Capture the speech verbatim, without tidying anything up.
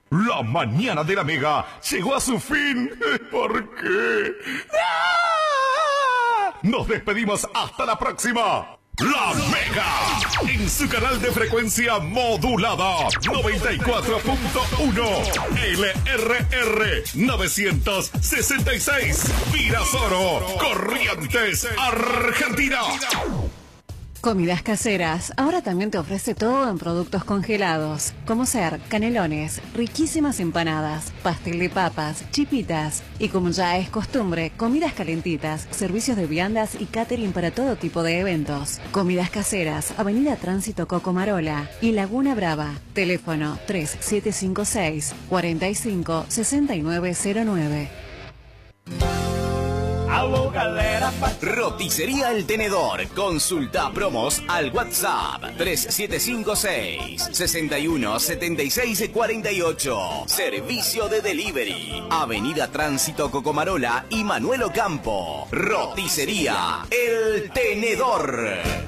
La mañana de la Mega llegó a su fin. ¿Por qué? ¡Ah! Nos despedimos hasta la próxima. La Mega, en su canal de frecuencia modulada, noventa y cuatro punto uno, L R R novecientos sesenta y seis, Virasoro, Corrientes, Argentina. Comidas Caseras ahora también te ofrece todo en productos congelados, como ser canelones, riquísimas empanadas, pastel de papas, chipitas y, como ya es costumbre, comidas calentitas, servicios de viandas y catering para todo tipo de eventos. Comidas Caseras, Avenida Tránsito Cocomarola y Laguna Brava. Teléfono tres siete cinco seis, cuatro cinco, seis nueve cero nueve. Roticería El Tenedor. Consulta promos al WhatsApp tres siete cinco seis, seis uno siete seis cuatro ocho. Servicio de delivery. Avenida Tránsito Cocomarola y Manuel Ocampo. Roticería El Tenedor.